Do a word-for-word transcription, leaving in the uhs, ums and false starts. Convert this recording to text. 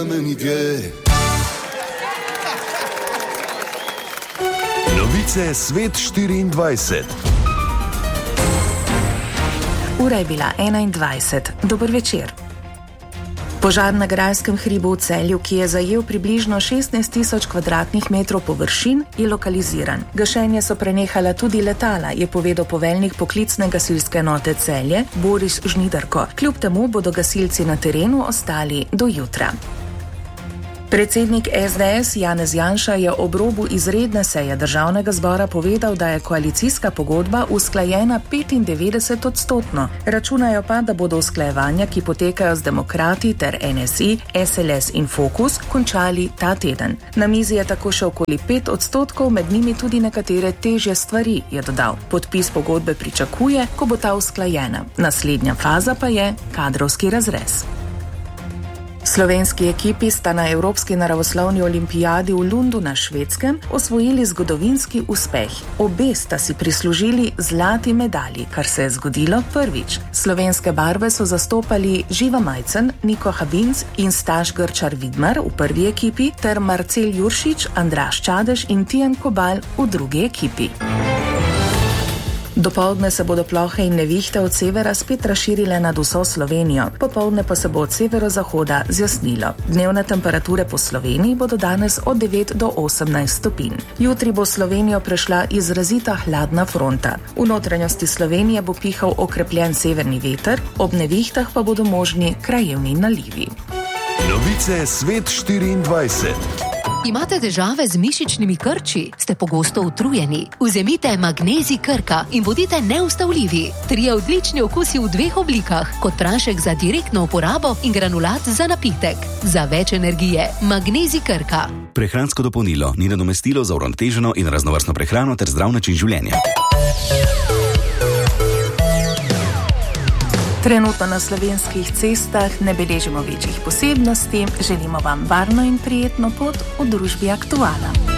Novice Svet štiriindvajset. Ura je bila enaindvajset. Dober večer. Požar na Grajskem hribu v Celju, ki je zajel približno šestnajst tisoč kvadratnih metrov površin, je lokaliziran. Gašenje so prenehala tudi letala, je povedal poveljnik poklicne gasilske enote Celje Boris Žnidarko. Kljub temu bodo gasilci na terenu ostali do jutra. Predsednik es de es Janez Janša je ob robu izredne seje državnega zbora povedal, da je koalicijska pogodba usklajena petindevetdeset odstotno. Računajo pa, da bodo usklajevanja, ki potekajo z demokrati ter en es i, es el es in Fokus, končali ta teden. Na mizi je tako še okoli pet odstotkov, med njimi tudi nekatere težje stvari, je dodal. Podpis pogodbe pričakuje, ko bo ta usklajena. Naslednja faza pa je kadrovski razrez. Slovenski ekipi sta na Evropski naravoslovni olimpijadi v Lundu na Švedskem osvojili zgodovinski uspeh. Obe sta si prislužili zlati medalji, kar se je zgodilo prvič. Slovenske barve so zastopali Živa Majcen, Niko Habinc in Staš Grčar Vidmar v prvi ekipi ter Marcel Juršič, Andraž Čadež in Tijan Kobal v drugi ekipi. Dopoldne se bodo plohe in nevihte od severa spet razširile nad vso Slovenijo, popoldne pa se bo od severozahoda zjasnilo. Dnevne temperature po Sloveniji bodo danes od devet do osemnajst stopinj. Jutri bo Slovenijo prešla izrazita hladna fronta. V notranjosti Slovenije bo pihal okrepljen severni veter, ob nevihtah pa bodo možni krajevni nalivi. Novice Svet štiriindvajset. Imate težave z mišičnimi krči? Ste pogosto utrujeni? Vzemite magnezij Krka in bodite neustavljivi. Trije odlični okusi v dveh oblikah, kot prašek za direktno uporabo in granulat za napitek. Za več energije, magnezij Krka. Prehransko dopolnilo ni nadomestilo za uravnoteženo in raznovrstno prehrano ter zdrav način življenja. Trenutno na slovenskih cestah ne beležimo večjih posebnosti, želimo vam varno in prijetno pot v družbi Aktuala.